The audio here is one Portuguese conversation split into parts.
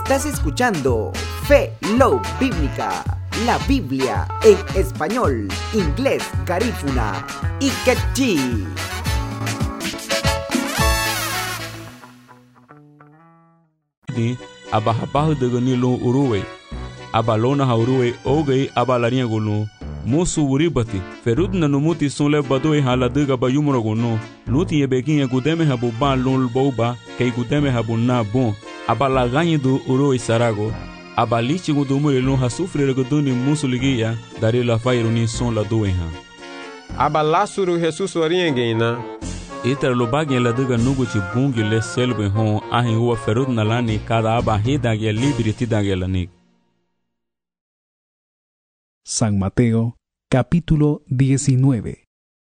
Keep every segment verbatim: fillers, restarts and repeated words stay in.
Estás escuchando Fe Love Bíblica, la Biblia en español, inglés, garífuna y quechí. Abahabahu degani lo uruwe, abalona ha uruwe oge abalaria gonu. Mosu uribati ferud na numuti sonle badoi hala dega bayumro gono luti yebekin gudeme habu ba lol boba kay gudeme habu na bon abala ganyi do uro isarago abalichi gudumure lo hasufre godoni musuligia dari la fairu ni son la doenha abala suru Jesus oriengena iter lo bagin la dega nuguchi bungi le selbe hon ahin huwa ferud na lani kada aba hida ge liberty dagelani. San Mateo, capítulo diecinueve.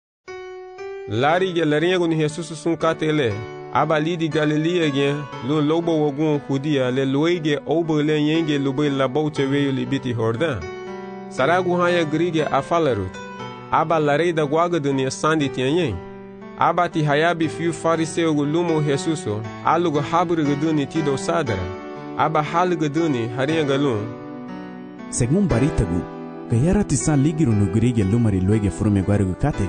Lari ge laringo ni Jesus sun katele, abali di Galilea ge, lo lobo wogun Judia le loige obo le yenge lobe la boute weyo libiti Jordan. Saragu haya grige afalarut, aba larei da guaga dunia sandi tianyen. Abati hayabi fiu fariseu lumo Jesuso, alugo habru geduni tido sadara, aba hal geduni haringa lum. Según Baritagu, Gayara tisan ligiru no grige lumari luege frume guargu kate.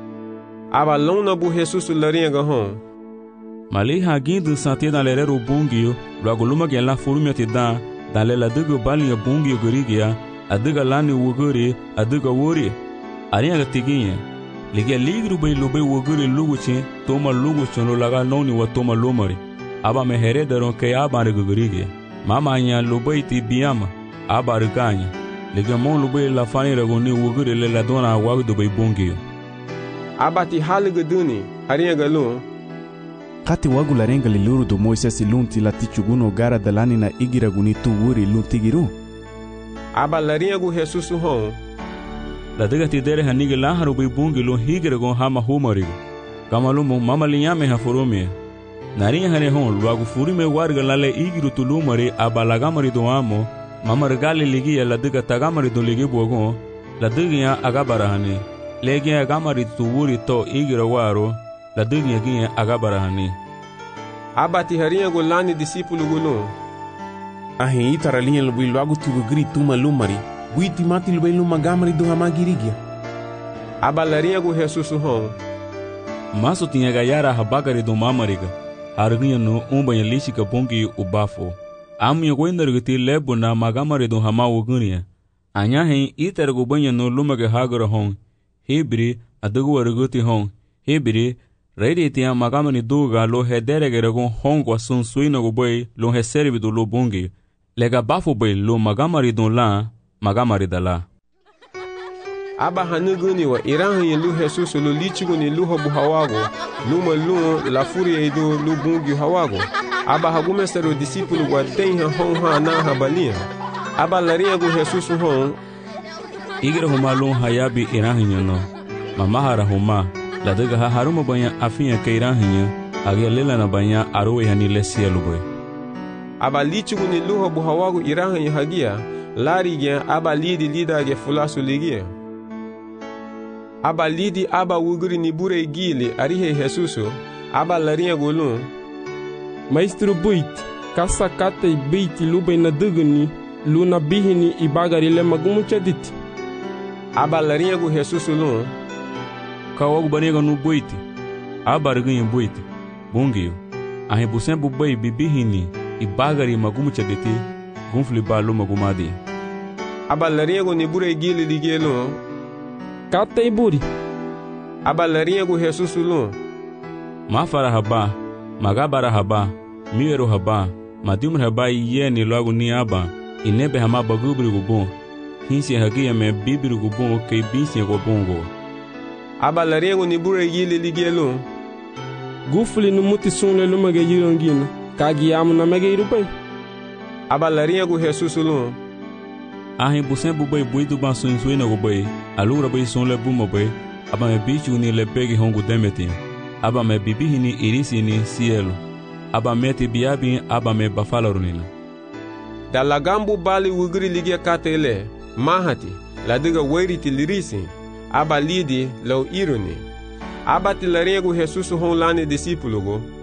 Aba lona bu Jesus laringa hon. Mali hagindu sante dans l'erreur bungio, logo luma gen la frume te da, dans le ladugo balia bungio grigia, aduga lani wuguri, aduga wuri. Aringa tiginye. Lige ligru bay lube wuguri luguchi, toma luguchi no laga noni wa toma lumari. Aba me heredero ke aba rigurige. Mama nya lube ti biama, aba riganya. Lega mon lube la fani ragoni wugure le la dona wag do bay bongio abati halige duni haringa lu kati wagu la renga liluru do Moises lunti la tichuguno gara dalani na igira guni tu wuri luntigiru aba la renga Jesus hon la dega ti dere hanige la haru bay bongilo higira gon hama humarigo kamalumo mama linyame ha forome naringa hane hon wagu furime warga la le igiru tulumari aba la gamari do amo Mama regali ligi ya ladiga tagamari do ligi bogon ladiga agabarahani legi agamari tuwuri to igira waro ladiga gi agabarahani abati haringa golani discípulo gulu ahin itaralinha lo bilago tu grito malumari buiti mati lo belu magamari do hamagirigia abalarinha go Jesus hon maso tinha gayara habagari do mamariga harginha no umba ya lishika bongi ubafo Amya gwendargiti lebo na magamari do hama wugunia. Anya hen itergo banya no lumage hagara hon. Hebri adugu warguti hon. Hebri reidi tia magamani duga lo hederegere gon hon kwa sun suina go boy lo heservi do lo bongi. Lega bafo boy lo magamari do la magamari da la. Aba hanuguni wa iranhi lu Jesus lo lichuguni lu hobu hawago. Luma lu la furia ido lu bongi hawago. Aba hagume sero discípulo guatenha hon ha na habalia. Aba larinha go Jesus hon. Igira homa lon hayabi irahinya no. Mamahara homa. La dega ha haruma banya afinya ke irahinya. Agia lela na banya arowe hani lesia luboy. Aba lichugu ni luho bu hawagu irahinya hagia. Lari gen aba lidi lida ge fulasu ligia. Aba lidi aba wuguri ni bure gili arihe Jesuso. Aba larinha go lon. Maestro buit, kasa kata i beiti lubay na dugani, luna bihini i bagari le magumu chadit. Aba larinha go Jesus lun. Kawagu baniga no buiti. Aba reganha buiti. Bongio. A rebusen bubai bibihini i bagari magumu chaditi, gunfli balu magumadi. Aba larinha go ni bure gili ligelo. Kata i buri. Aba larinha go Jesus lun. Mafara haba, magabara haba. Miero haba, madimur haba iye ni logo ni aba, inebe hama bagubri gubon, hinsi hagia me bibiri gubon ke binsi gubongo. Aba laringo ni bure gili ligelo. Gufuli no muti sunle lumage yirongina, kagi amu na mege irupai. Aba laringo Jesus lun. Ahin busen bubai buidu ban sun suina gubai, alura bai sunle buma bai, aba me bichu ni lepegi hongu demeti, aba me bibihi ni irisi ni cielo. Aba meti biabi aba me bafalarunina. Da lagambu bali wugri ligia katele, mahati, la diga weriti lirisi, aba lidi lau iruni. Aba tilaringu Jesus hon lani discípulo go,